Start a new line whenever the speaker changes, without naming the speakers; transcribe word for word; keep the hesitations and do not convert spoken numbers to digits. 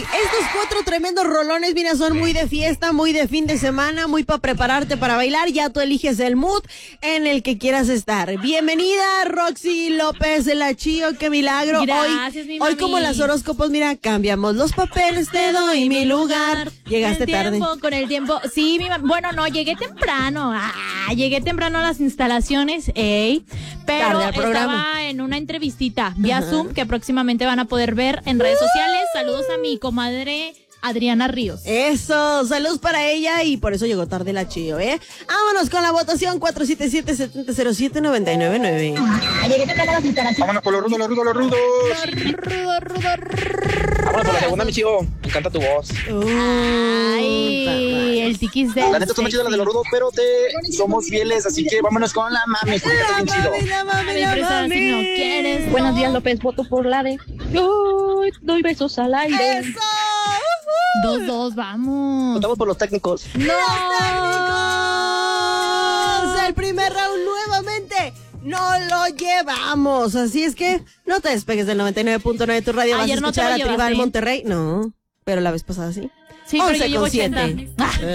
Estos cuatro tremendos rolones, mira, son muy de fiesta, muy de fin de semana, muy para prepararte para bailar. Ya tú eliges el mood en el que quieras estar. Bienvenida, Roxy López de la Chío, qué milagro.
Gracias,
hoy,
mi mami.
hoy como las horóscopos, mira, cambiamos los papeles, te doy mi lugar. Llegaste
el tiempo,
tarde.
Con el tiempo, sí, mi mami. Bueno, no, llegué temprano. Ah, llegué temprano a las instalaciones, ey. Pero
Tarde al programa.
estaba en una entrevistita vía Ajá. Zoom que próximamente van a poder ver en redes sociales. Saludos a mi comadre Adriana Ríos.
Eso, saludos para ella y por eso llegó tarde la Chío, ¿eh? Vámonos con la votación cuatro siete siete, siete cero siete, nueve nueve nueve.
Vámonos con los rudos, los rudos, los rudos.
Rudo, rudo,
Vámonos por la segunda, mi Chío. Me encanta tu voz.
Ay, el tiquis de.
La neta está muy chida la de los rudos, pero te somos fieles, así que vámonos con la mami. Porque está bien chido.
La mami,
Ay,
la
presa,
mami.
si no quieres.
Buenos días, López. Voto por la de yo doy besos al aire.
¡Eso!
Dos, dos, vamos.
Votamos por los técnicos.
¡No!
¡Técnicos! El primer round nuevamente no lo llevamos. Así es que no te despegues del noventa y nueve punto nueve de tu radio.
Ayer
Vas a
no te
escuchar
lo
a Tribal
llevaste.
Monterrey. No, pero la vez pasada sí.
Sí, pero yo
once
llevo
con siete.
ochenta.